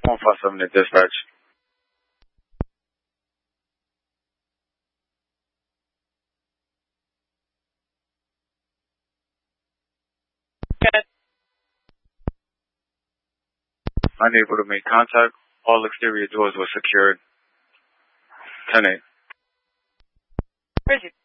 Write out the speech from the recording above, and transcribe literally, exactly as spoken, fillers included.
one five seven to dispatch. Good. Unable to make contact. All exterior doors were secured. ten eight. Where's he?